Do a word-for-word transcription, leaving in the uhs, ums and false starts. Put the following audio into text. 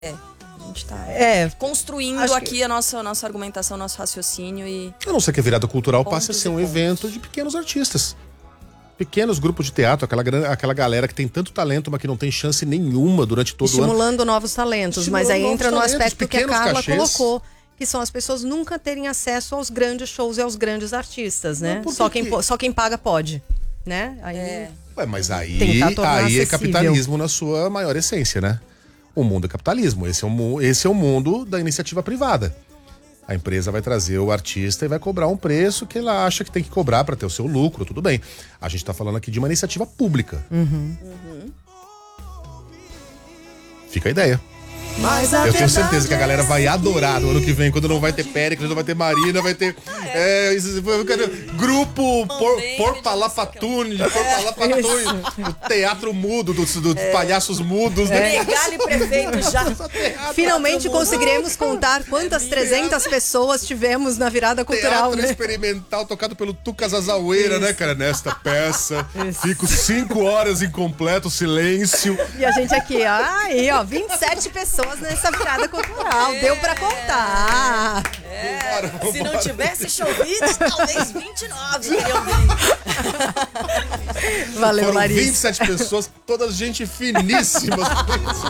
É, a gente tá É, construindo aqui que... a nossa, a nossa argumentação, nosso raciocínio e... A não ser que a virada cultural passe a ser um pontos. evento de pequenos artistas. Pequenos grupos de teatro, aquela, aquela galera que tem tanto talento, mas que não tem chance nenhuma durante todo o ano. Estimulando novos talentos, Estimulando mas aí entra no talentos, aspecto que a Carla cachês. colocou, que são as pessoas nunca terem acesso aos grandes shows e aos grandes artistas, né? Não, Só quem, que... só quem paga pode, né? Aí... É. Ué, mas aí, aí é capitalismo na sua maior essência, né? O mundo é capitalismo, esse é o, esse é o mundo da iniciativa privada. A empresa vai trazer o artista e vai cobrar um preço que ela acha que tem que cobrar para ter o seu lucro, tudo bem. A gente tá falando aqui de uma iniciativa pública. Uhum. Uhum. Fica a ideia. Mas a eu tenho certeza que a galera vai adorar no ano que vem, quando não vai ter Péricles, não vai ter Marina, vai ter é, grupo por, Porpalapatune, Porpalapatune, o teatro mudo, dos do é. palhaços mudos. Né? Regale prefeito já. Finalmente conseguiremos contar quantas trezentas pessoas tivemos na virada cultural. Teatro né? experimental tocado pelo Tucas Azaueira, né, cara? Nesta peça. Isso. Fico cinco horas em completo silêncio. E a gente aqui, aí, ó, vinte e sete pessoas nessa virada cultural. É, Deu pra contar. É, vambora, se não tivesse chovido, talvez vinte e nove iriam vir. Valeu, Foram Larissa. vinte e sete pessoas, todas gente finíssimas.